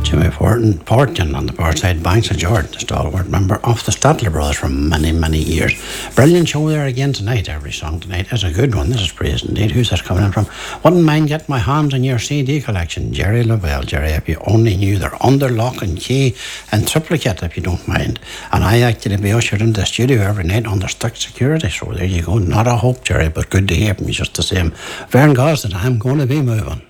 Jimmy Fortin on the Portside Banks of Jordan, the stalwart member of the Statler Brothers for many, many years. Brilliant show there again tonight. Every song tonight is a good one. This is praise indeed. Who's this coming in from? Wouldn't mind getting my hands on your CD collection. Jerry Lavelle. Jerry, if you only knew they're under lock and key and triplicate, if you don't mind. And I actually be ushered into the studio every night under strict security. So there you go. Not a hope, Jerry, but good to hear from you just the same. Vern Gosden, I'm going to be moving.